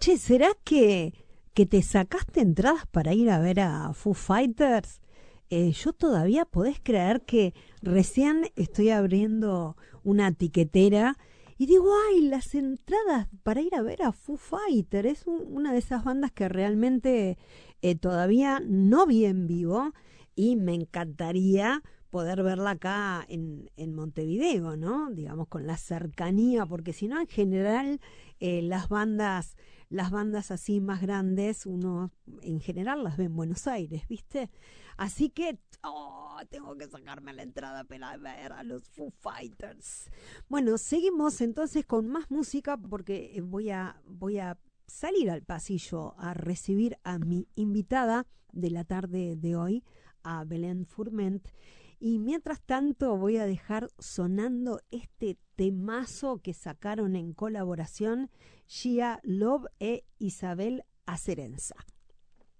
Che, ¿será que te sacaste entradas para ir a ver a Foo Fighters? Yo todavía podés creer que recién estoy abriendo una tiquetera y digo, ay, las entradas para ir a ver a Foo Fighters. Es una de esas bandas que realmente todavía no vi en vivo y me encantaría poder verla acá en Montevideo, ¿no? Digamos, con la cercanía, porque si no, en general, las bandas así más grandes, uno en general las ve en Buenos Aires, ¿viste? Así que tengo que sacarme la entrada para ver a los Foo Fighters. Bueno, seguimos entonces con más música porque voy a salir al pasillo a recibir a mi invitada de la tarde de hoy, a Belén Furment. Y mientras tanto voy a dejar sonando este temazo que sacaron en colaboración Gia Love e Isabel Acerenza.